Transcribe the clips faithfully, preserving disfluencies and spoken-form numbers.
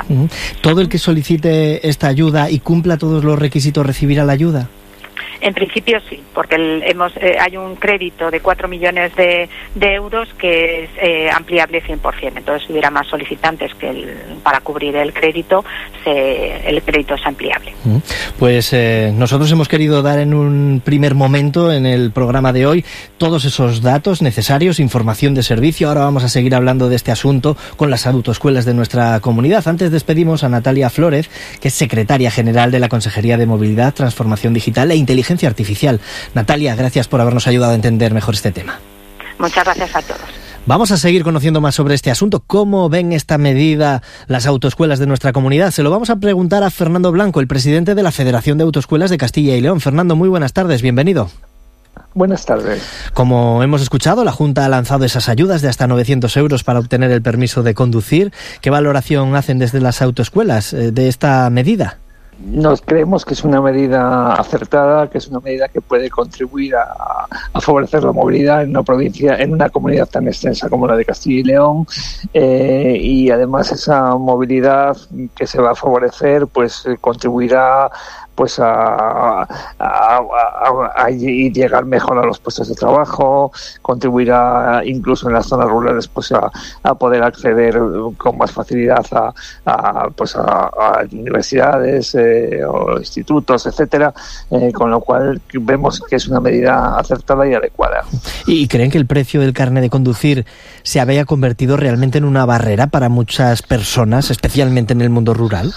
¿Todo el que solicite esta ayuda y cumpla todos los requisitos recibirá la ayuda? En principio sí, porque el, hemos eh, hay un crédito de cuatro millones de, de euros que es eh, ampliable cien por ciento. Entonces, si hubiera más solicitantes que el, para cubrir el crédito, se, el crédito es ampliable. Pues eh, nosotros hemos querido dar en un primer momento en el programa de hoy todos esos datos necesarios, información de servicio. Ahora vamos a seguir hablando de este asunto con las autoescuelas de nuestra comunidad. Antes despedimos a Natalia Flórez, que es secretaria general de la Consejería de Movilidad, Transformación Digital e Inteligencia Artificial. Natalia, gracias por habernos ayudado a entender mejor este tema. Muchas gracias a todos. Vamos a seguir conociendo más sobre este asunto. ¿Cómo ven esta medida las autoescuelas de nuestra comunidad? Se lo vamos a preguntar a Fernando Blanco, el presidente de la Federación de Autoescuelas de Castilla y León. Fernando, muy buenas tardes, bienvenido. Buenas tardes. Como hemos escuchado, la Junta ha lanzado esas ayudas de hasta novecientos euros para obtener el permiso de conducir. ¿Qué valoración hacen desde las autoescuelas de esta medida? Nos creemos que es una medida acertada, que es una medida que puede contribuir a, a favorecer la movilidad en una provincia, en una comunidad tan extensa como la de Castilla y León, eh, y además esa movilidad que se va a favorecer, pues contribuirá pues a, a, a, a llegar mejor a los puestos de trabajo, contribuirá incluso en las zonas rurales pues a, a poder acceder con más facilidad a, a pues a, a universidades eh, o institutos, etcétera, eh, con lo cual vemos que es una medida acertada y adecuada. ¿Y creen que el precio del carnet de conducir se había convertido realmente en una barrera para muchas personas, especialmente en el mundo rural?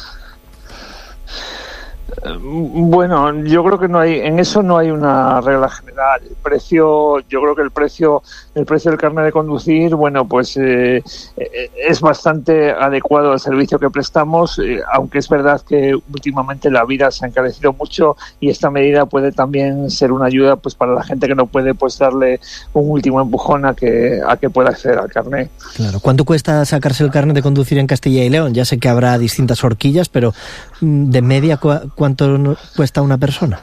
Bueno, yo creo que no hay, en eso no hay una regla general. El precio, yo creo que el precio, el precio del carnet de conducir, bueno, pues eh, es bastante adecuado al servicio que prestamos, eh, aunque es verdad que últimamente la vida se ha encarecido mucho y esta medida puede también ser una ayuda, pues para la gente que no puede, pues darle un último empujón a que a que pueda acceder al carnet. Claro. ¿Cuánto cuesta sacarse el carnet de conducir en Castilla y León? Ya sé que habrá distintas horquillas, pero de media, ¿cuánto cuesta una persona?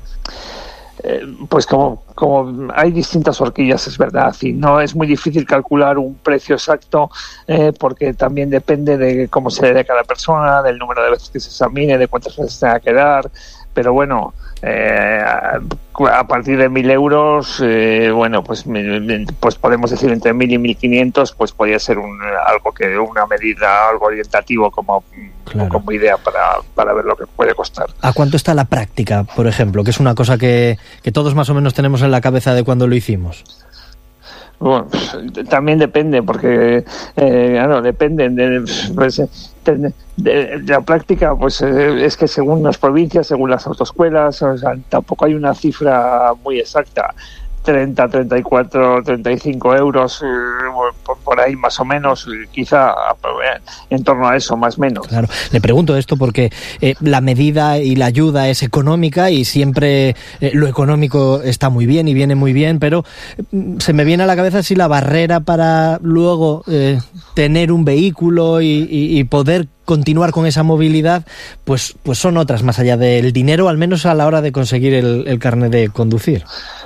Eh, pues como, como hay distintas horquillas, es verdad, y no es muy difícil calcular un precio exacto, eh, porque también depende de cómo se le dé a cada persona, del número de veces que se examine, de cuántas veces tenga que dar, pero bueno, eh, a partir de mil euros, eh, bueno, pues pues podemos decir entre mil y mil quinientos, pues podría ser un algo que una medida, algo orientativo como, claro, como idea para, para ver lo que puede costar. ¿A cuánto está la práctica, por ejemplo? Que es una cosa que, que todos más o menos tenemos en la cabeza de cuando lo hicimos. Bueno, también depende, porque eh, claro, depende de, pues, de, de, de la práctica, pues eh, es que según las provincias, según las autoescuelas, o sea, tampoco hay una cifra muy exacta. treinta, treinta y cuatro, treinta y cinco euros, eh, por, por ahí más o menos, quizá eh, en torno a eso, más o menos. Claro, le pregunto esto porque eh, la medida y la ayuda es económica y siempre eh, lo económico está muy bien y viene muy bien, pero eh, se me viene a la cabeza si la barrera para luego eh, tener un vehículo y, y, y poder continuar con esa movilidad, pues, pues son otras más allá del dinero, al menos a la hora de conseguir el, el carnet de conducir.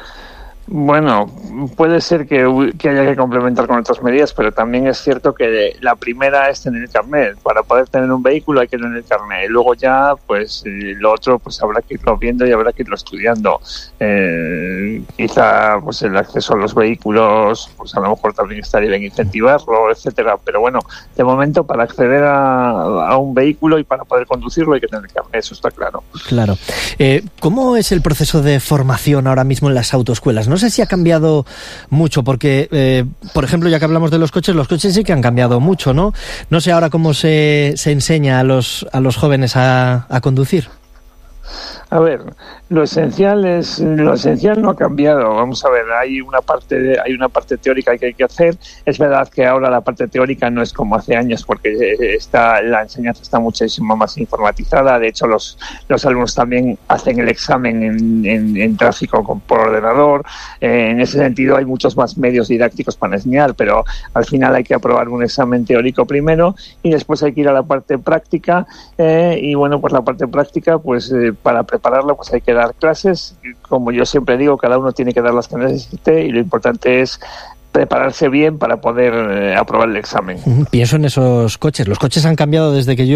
Bueno, puede ser que, que haya que complementar con otras medidas, pero también es cierto que la primera es tener el carnet. Para poder tener un vehículo hay que tener el carnet. Y luego ya, pues lo otro, pues habrá que irlo viendo y habrá que irlo estudiando. Eh, quizá, pues el acceso a los vehículos, pues a lo mejor también estaría bien incentivarlo, etcétera. Pero bueno, de momento para acceder a, a un vehículo y para poder conducirlo hay que tener el carnet, eso está claro. Claro. Eh, ¿Cómo es el proceso de formación ahora mismo en las autoescuelas? No sé si ha cambiado mucho, porque, eh, por ejemplo, ya que hablamos de los coches, los coches sí que han cambiado mucho, ¿no? No sé ahora cómo se, se enseña a los, a los jóvenes a, a conducir. A ver, lo esencial es lo esencial no ha cambiado. Vamos a ver, hay una parte de, hay una parte teórica que hay que hacer. Es verdad que ahora la parte teórica no es como hace años, porque está la enseñanza está muchísimo más informatizada. De hecho, los los alumnos también hacen el examen en, en, en tráfico con, por ordenador. Eh, en ese sentido, hay muchos más medios didácticos para enseñar, pero al final hay que aprobar un examen teórico primero y después hay que ir a la parte práctica. Eh, y bueno, pues la parte práctica, pues eh, para prepararlo, pues hay que dar clases. Como yo siempre digo, cada uno tiene que dar las que necesite y lo importante es prepararse bien para poder eh, aprobar el examen. Pienso en esos coches. Los coches han cambiado desde que yo